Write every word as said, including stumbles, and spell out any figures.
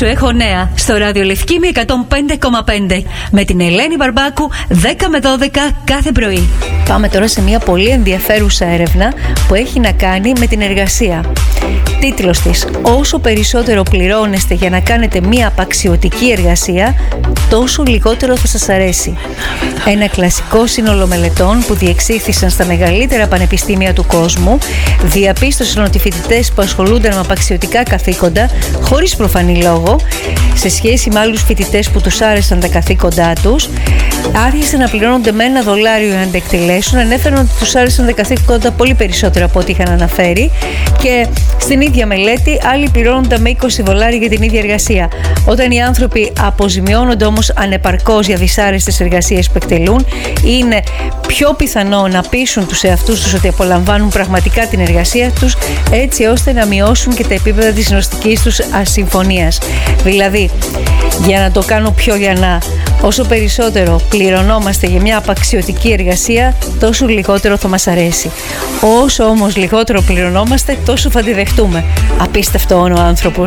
Σου έχω νέα στο Ράδιο Λευκήμη εκατόν πέντε κόμμα πέντε με την Ελένη Μπαρμπάκου δέκα με δώδεκα κάθε πρωί. Πάμε τώρα σε μια πολύ ενδιαφέρουσα έρευνα που έχει να κάνει με την εργασία. Τίτλος της: όσο περισσότερο πληρώνεστε για να κάνετε μια απαξιωτική εργασία, τόσο λιγότερο θα σας αρέσει. Ένα κλασικό σύνολο μελετών που διεξήχθησαν στα μεγαλύτερα πανεπιστήμια του κόσμου διαπίστωσαν ότι οι φοιτητές που ασχολούνταν με απαξιωτικά καθήκοντα, χωρίς προφανή λόγο, σε σχέση με άλλους φοιτητές που τους άρεσαν τα καθήκοντά τους, άρχισαν να πληρώνονται με ένα δολάριο για να τα εκτελέσουν, ανέφεραν ότι τους άρεσαν τα καθήκοντα πολύ περισσότερο από ό,τι είχαν αναφέρει, και στην ίδια μελέτη άλλοι πληρώνονταν με είκοσι δολάρια για την ίδια εργασία. Όταν οι άνθρωποι αποζημιώνονται όμως ανεπαρκώς για δυσάρεστες εργασίες που εκτελούν, είναι πιο πιθανό να πείσουν τους εαυτούς τους ότι απολαμβάνουν πραγματικά την εργασία τους, έτσι ώστε να μειώσουν και τα επίπεδα της νοστικής τους ασυμφωνίας. Δηλαδή, για να το κάνω πιο γιανά, όσο περισσότερο πληρωνόμαστε για μια απαξιωτική εργασία, τόσο λιγότερο θα μας αρέσει. Όσο όμως λιγότερο πληρωνόμαστε, τόσο θα τη δεχτούμε. Απίστευτο ο άνθρωπος.